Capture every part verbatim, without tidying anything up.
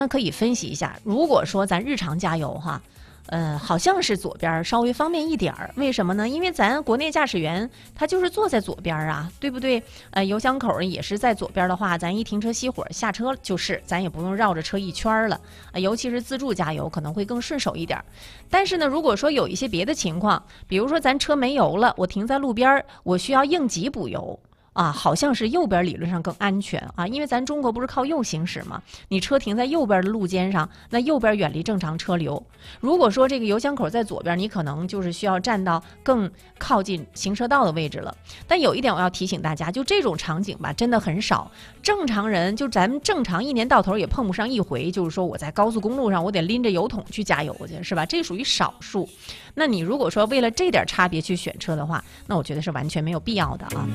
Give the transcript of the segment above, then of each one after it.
那可以分析一下，如果说咱日常加油哈，呃，好像是左边稍微方便一点儿，为什么呢？因为咱国内驾驶员他就是坐在左边啊，对不对？呃，油箱口也是在左边的话，咱一停车熄火下车就是，咱也不用绕着车一圈了。呃，尤其是自助加油可能会更顺手一点。但是呢，如果说有一些别的情况，比如说咱车没油了，我停在路边，我需要应急补油。啊，好像是右边理论上更安全啊，因为咱中国不是靠右行驶吗？你车停在右边的路肩上，那右边远离正常车流。如果说这个油箱口在左边，你可能就是需要站到更靠近行车道的位置了。但有一点我要提醒大家，就这种场景吧，真的很少。正常人就咱们正常一年到头也碰不上一回，就是说我在高速公路上我得拎着油桶去加油去，是吧？这属于少数。那你如果说为了这点差别去选车的话，那我觉得是完全没有必要的啊。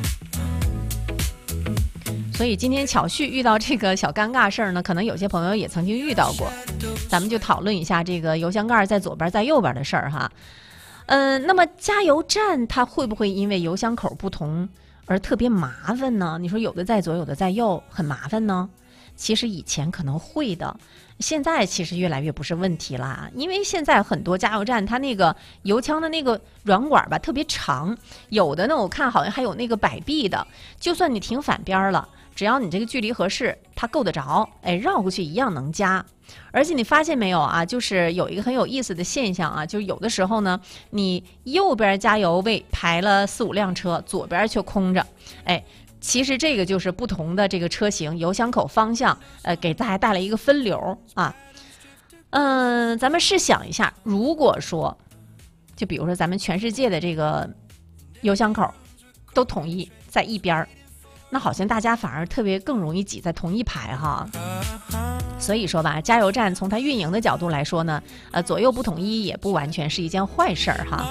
所以今天巧旭遇到这个小尴尬事儿呢，可能有些朋友也曾经遇到过，咱们就讨论一下这个油箱盖在左边在右边的事儿哈。嗯、呃，那么加油站它会不会因为油箱口不同而特别麻烦呢？你说有的在左有的在右，很麻烦呢？其实以前可能会的，现在其实越来越不是问题啦。因为现在很多加油站它那个油枪的那个软管吧特别长，有的呢我看好像还有那个摆臂的，就算你停反边了，只要你这个距离合适，它够得着，哎，绕过去一样能加。而且你发现没有啊，就是有一个很有意思的现象啊，就是有的时候呢，你右边加油位排了四五辆车，左边却空着，哎。其实这个就是不同的这个车型油箱口方向，呃，给大家带来一个分流啊。嗯、呃，咱们试想一下，如果说，就比如说咱们全世界的这个油箱口都统一在一边儿，那好像大家反而特别更容易挤在同一排哈。所以说吧，加油站从它运营的角度来说呢，呃，左右不统一也不完全是一件坏事儿哈。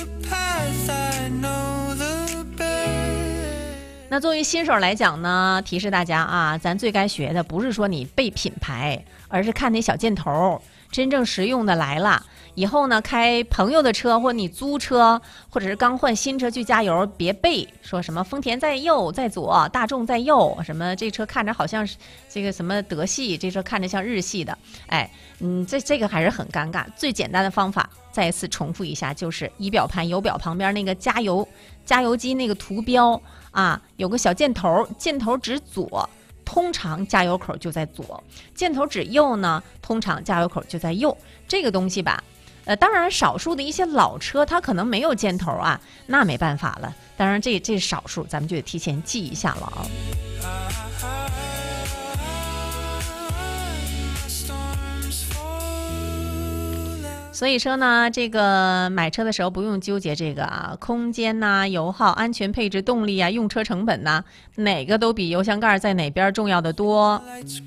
那作为新手来讲呢，提示大家啊，咱最该学的不是说你背品牌，而是看那小箭头，真正实用的来了。以后呢，开朋友的车或你租车，或者是刚换新车去加油，别背说什么丰田在右在左，大众在右，什么这车看着好像是这个什么德系，这车看着像日系的，哎，嗯，这这个还是很尴尬。最简单的方法，再一次重复一下，就是仪表盘油表旁边那个加油加油机那个图标啊，有个小箭头，箭头指左，通常加油口就在左；箭头指右呢，通常加油口就在右。这个东西吧。呃，当然，少数的一些老车它可能没有箭头啊，那没办法了。当然这，这这少数，咱们就得提前记一下了啊。所以说呢，这个买车的时候不用纠结这个啊，空间呐、啊、油耗、安全配置、动力啊、用车成本呐、啊，哪个都比油箱盖在哪边重要的多。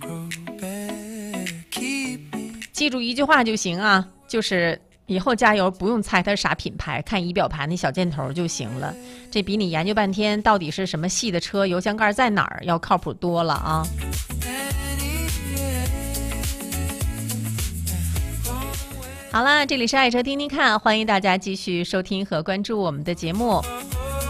记住一句话就行啊，就是以后加油不用猜它是啥品牌，看仪表盘那小箭头就行了。这比你研究半天到底是什么系的车，油箱盖在哪儿要靠谱多了啊。好了，这里是爱车听听看，欢迎大家继续收听和关注我们的节目。